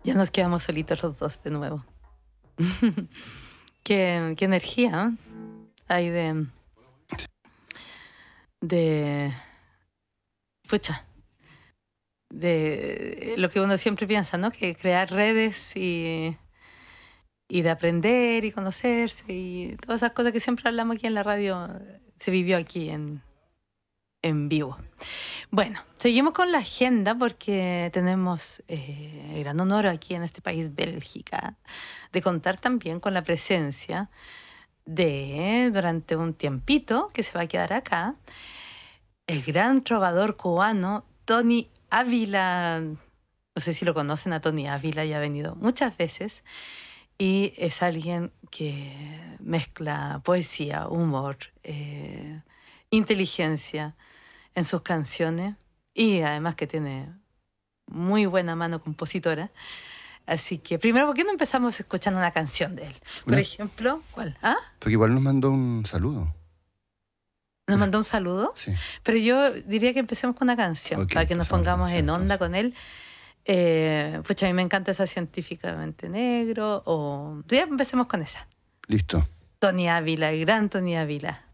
Ya nos quedamos solitos los dos de nuevo. Qué energía, ¿eh? Hay de... Pucha. De lo que uno siempre piensa, ¿no? Que crear redes y de aprender y conocerse y todas esas cosas que siempre hablamos aquí en la radio, se vivió aquí en vivo. Bueno, seguimos con la agenda porque tenemos el gran honor aquí en este país, Bélgica, de contar también con la presencia de, durante un tiempito que se va a quedar acá, el gran trovador cubano Tony Ávila. No sé si lo conocen a Tony Ávila, ya ha venido muchas veces y es alguien que mezcla poesía, humor, inteligencia en sus canciones y además que tiene muy buena mano compositora. Así que primero, ¿por qué no empezamos escuchando una canción de él? Por ejemplo, ¿cuál? ¿Ah? Porque igual nos mandó un saludo. ¿Nos mandó un saludo? Sí. Pero yo diría que empecemos con una canción, Okay, para que nos pongamos en onda entonces con él. Pucha, a mí me encanta esa Científicamente Negro. O... Ya empecemos con esa. Listo. Tony Ávila, el gran Tony Ávila.